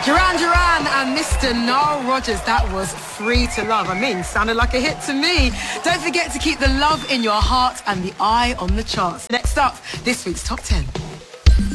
Duran Duran and Mr. Nile Rodgers, that was Free to Love. I mean, sounded like a hit to me. Don't forget to keep the love in your heart and the eye on the charts. Next up, this week's Top 10.